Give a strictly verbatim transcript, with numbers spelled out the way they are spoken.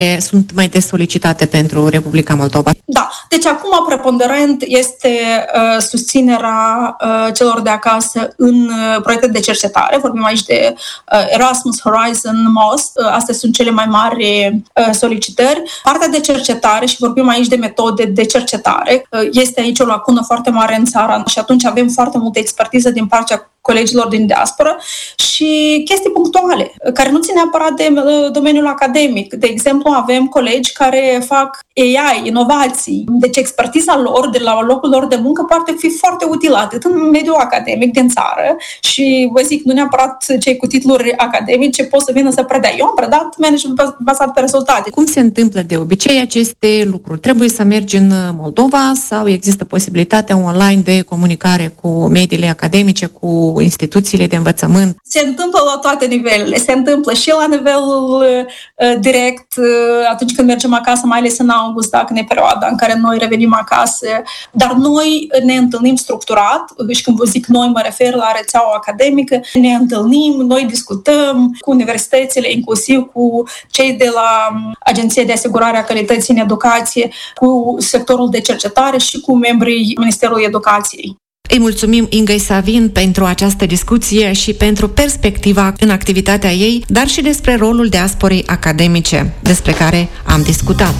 sunt mai des solicitate pentru Republica Moldova? Da, deci acum preponderent este uh, susținerea uh, celor de acasă în uh, proiecte de cercetare. Vorbim aici de uh, Erasmus, Horizon, M O S. Uh, astea sunt cele mai mari uh, solicitări. Partea de cercetare, și vorbim aici de metode de cercetare, uh, este aici o lacună foarte mare în țară și atunci avem foarte multă expertiză din partea colegilor din diaspora și chestii punctuale, care nu țin neapărat de domeniul academic. De exemplu, avem colegi care fac A I, inovații. Deci expertiza lor de la locul lor de muncă poate fi foarte utilă, atât în mediul academic din țară și, vă zic, nu neapărat cei cu titluri academice pot să vină să predea. Eu am predat management bazat pe rezultate. Cum se întâmplă de obicei aceste lucruri? Trebuie să mergi în Moldova sau există posibilitatea online de comunicare cu mediile academice, cu instituțiile de învățământ? Se întâmplă la toate nivelele. Se întâmplă și la nivelul uh, direct, uh, atunci când mergem acasă, mai ales în august, dacă ne perioada în care noi revenim acasă. Dar noi ne întâlnim structurat, și când vă zic noi, mă refer la rețeaua academică, ne întâlnim, noi discutăm cu universitățile, inclusiv cu cei de la Agenția de Asigurare a Calității în Educație, cu sectorul de cercetare și cu membrii Ministerului Educației. Îi mulțumim Ingei Savin pentru această discuție și pentru perspectiva în activitatea ei, dar și despre rolul diasporei academice, despre care am discutat.